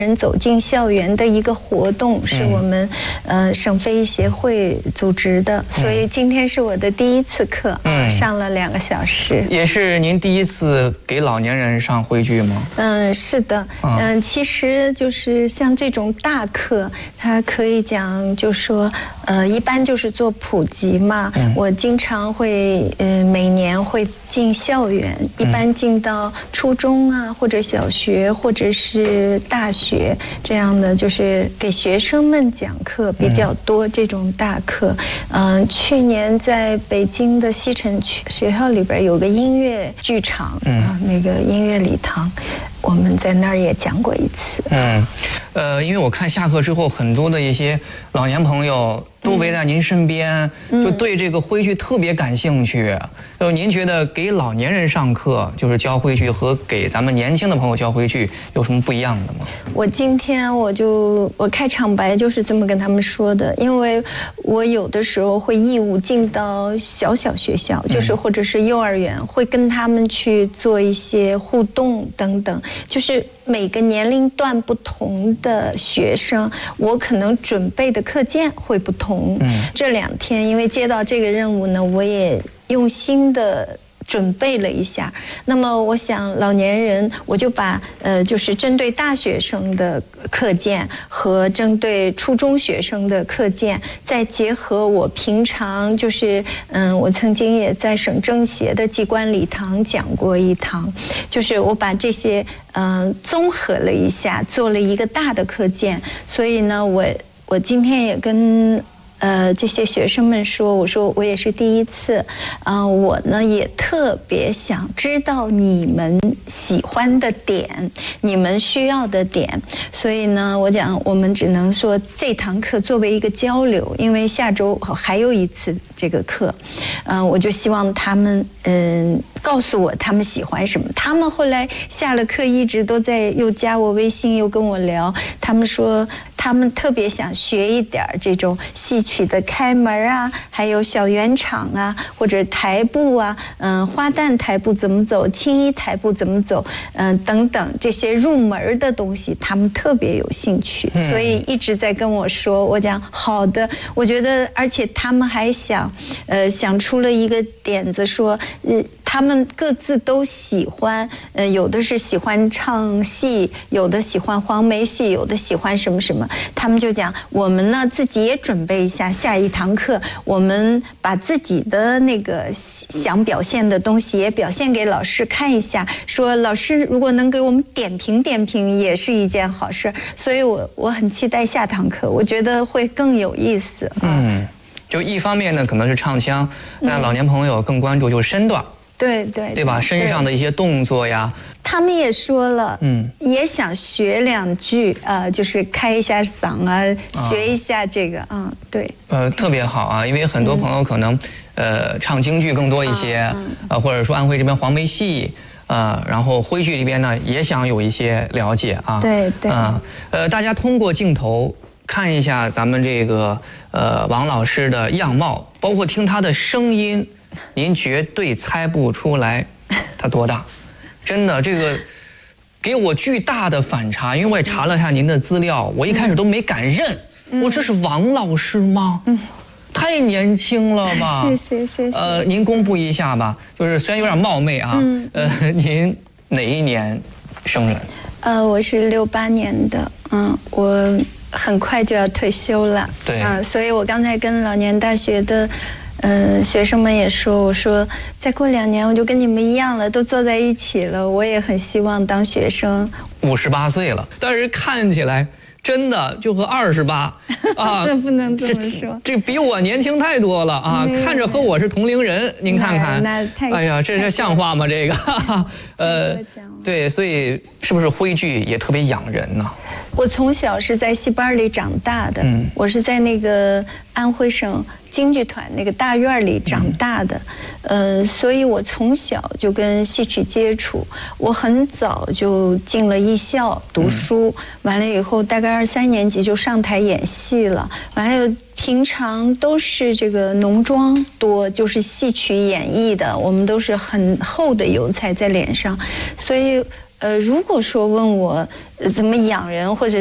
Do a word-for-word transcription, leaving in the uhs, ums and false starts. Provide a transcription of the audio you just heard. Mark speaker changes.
Speaker 1: 人走进校园的一个活动，是我们、嗯、呃省非遗协会组织的，所以今天是我的第一次课，嗯，上了两个小时。
Speaker 2: 也是您第一次给老年人上徽剧吗？
Speaker 1: 嗯，是的，嗯、呃，其实就是像这种大课，它可以讲，就说，呃，一般就是做普及嘛。嗯、我经常会，呃，每年会进校园，一般进到初中啊，或者小学，或者是大学。这样的就是给学生们讲课比较多，这种大课。嗯、呃，去年在北京的西城区学校里边有个音乐剧场，嗯、呃，那个音乐礼堂，我们在那儿也讲过一次。
Speaker 2: 嗯，呃，因为我看下课之后，很多的一些老年朋友都围在您身边，嗯、就对这个徽剧特别感兴趣。就您觉得给老年人上课，就是教徽剧，和给咱们年轻的朋友教徽剧有什么不一样的吗？
Speaker 1: 我今天我就我开场白就是这么跟他们说的，因为我有的时候会义务进到小小学校，就是或者是幼儿园，会跟他们去做一些互动等等，就是每个年龄段不同的学生，我可能准备的课件会不同。嗯，这两天因为接到这个任务呢，我也用心的准备了一下。那么我想老年人，我就把呃就是针对大学生的课件和针对初中学生的课件，再结合我平常就是嗯我曾经也在省政协的机关礼堂讲过一堂，就是我把这些嗯、呃、综合了一下，做了一个大的课件。所以呢，我我今天也跟呃，这些学生们说，我说我也是第一次，啊、呃，我呢也特别想知道你们喜欢的点，你们需要的点，所以呢，我讲我们只能说这堂课作为一个交流，因为下周还有一次这个课，嗯、呃，我就希望他们嗯、呃、告诉我他们喜欢什么。他们后来下了课一直都在又加我微信，又跟我聊，他们说他们特别想学一点这种戏曲曲的开门啊，还有小圆场啊，或者台步啊，嗯，花旦台步怎么走，青衣台步怎么走，嗯，等等这些入门的东西，他们特别有兴趣，嗯、所以一直在跟我说。我讲好的，我觉得，而且他们还想，呃，想出了一个点子，说，呃，他们各自都喜欢，呃，有的是喜欢唱戏，有的喜欢黄梅戏，有的喜欢什么什么，他们就讲，我们呢自己也准备一下。下一堂课，我们把自己的那个想表现的东西也表现给老师看一下，说老师如果能给我们点评点评，也是一件好事。所以我我很期待下堂课，我觉得会更有意思。
Speaker 2: 嗯，就一方面呢，可能是唱腔，那老年朋友更关注就是身段。
Speaker 1: 对对
Speaker 2: 对吧？身上的一些动作呀，
Speaker 1: 他们也说了，嗯，也想学两句，呃，就是开一下嗓啊，学一下这个，嗯，对，
Speaker 2: 呃，特别好啊，因为很多朋友可能，呃，唱京剧更多一些，啊、嗯呃，或者说安徽这边黄梅戏，呃，然后徽剧里边呢也想有一些了解啊，
Speaker 1: 对对，
Speaker 2: 啊、呃，呃，大家通过镜头看一下咱们这个呃王老师的样貌，包括听他的声音。您绝对猜不出来他多大，真的，这个给我巨大的反差。因为我也查了一下您的资料，我一开始都没敢认，我、嗯、这是王老师吗？嗯，太年轻了吧？
Speaker 1: 谢谢谢谢。
Speaker 2: 呃，您公布一下吧，就是虽然有点冒昧啊，嗯、呃，您哪一年生人？
Speaker 1: 呃，我是六八年的，嗯，我很快就要退休了，
Speaker 2: 对，
Speaker 1: 啊、呃，所以我刚才跟老年大学的。嗯，学生们也说，我说再过两年我就跟你们一样了，都坐在一起了。我也很希望当学生。
Speaker 2: 五十八岁了，但是看起来真的就和二十八啊，
Speaker 1: 那不能这么说，
Speaker 2: 这, 这比我年轻太多了啊！看着和我是同龄人，您看看，
Speaker 1: 那太
Speaker 2: 哎呀，这这像话吗？这个，呃，对，所以是不是徽剧也特别养人呢？
Speaker 1: 我从小是在戏班里长大的，嗯，我是在那个安徽省京剧团那个大院里长大的，嗯、呃，所以我从小就跟戏曲接触。我很早就进了艺校读书，嗯、完了以后大概二三年级就上台演戏了，完了平常都是这个浓妆多，就是戏曲演绎的，我们都是很厚的油彩在脸上，所以。 呃，如果说问我怎么养人或者